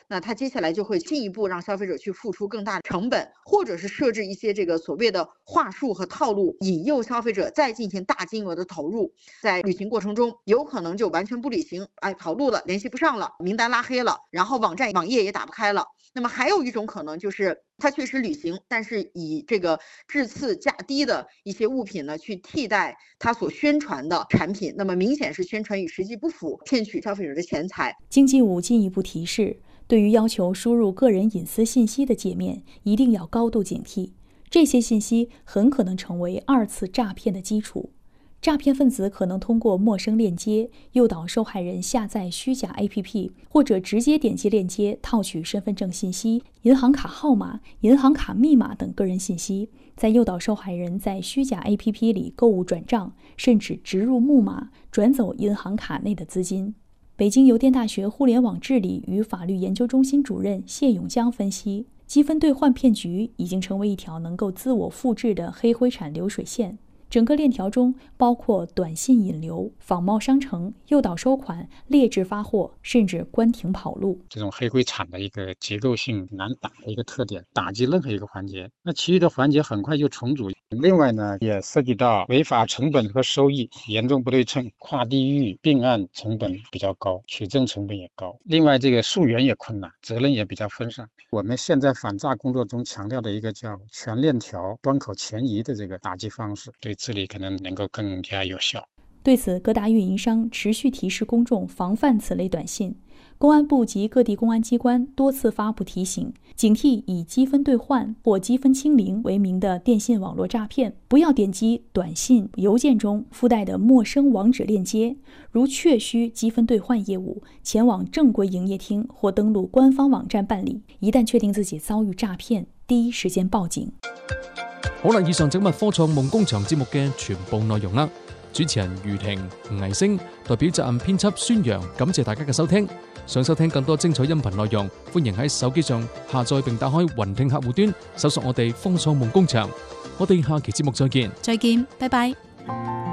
那它接下来就会进一步让消费者去付出更大的成本，或者是设置一些这个所谓的话术和套路，引诱消费者再进行大金额的投入。在旅行过程中，有可能就完全不履行，跑路了，联系不上了，名单拉黑了，然后网页也打不开了。那么还有一种可能就是他确实旅行，但是以这个质次价低的一些物品呢去替代他所宣传的产品，那么明显是宣传与实际不符，骗取消费者的钱财。 经济部进一步提示，对于要求输入个人隐私信息的界面，一定要高度警惕，这些信息很可能成为2次诈骗的基础。诈骗分子可能通过陌生链接诱导受害人下载虚假 APP， 或者直接点击链接套取身份证信息、银行卡号码、银行卡密码等个人信息，再诱导受害人在虚假 APP 里购物转账，甚至植入木马转走银行卡内的资金。北京邮电大学互联网治理与法律研究中心主任谢永江分析，积分兑换骗局已经成为一条能够自我复制的黑灰产流水线。整个链条中包括短信引流、仿冒商城、诱导收款、劣质发货，甚至关停跑路。 这种黑灰产的一个结构性难打的一个特点，打击任何一个环节，那其余的环节很快就重组。另外呢，也涉及到违法成本和收益严重不对称，跨地域并案成本比较高，取证成本也高。另外，这个溯源也困难，责任也比较分散。我们现在反诈工作中强调的一个叫全链条端口前移的这个打击方式，对治理可能能够更加有效。 对此，各大运营商持续提示公众防范此类短信。公安部及各地公安机关多次发布提醒，警惕以积分兑换或积分清零为名的电信网络诈骗，不要点击短信、邮件中附带的陌生网址链接，如确需积分兑换业务，前往正规营业厅或登录官方网站办理。一旦确定自己遭遇诈骗，第一時間報警。 好啦，以上整物科創夢工場節目嘅全部內容啦。主持人余婷、吳藝星代表責任編輯孫陽，感謝大家嘅收聽。想收聽更多精彩音頻內容，歡迎喺手機上下載並打開雲聽客戶端，搜索我哋科創夢工場。我哋下期節目再見。 再見，拜拜。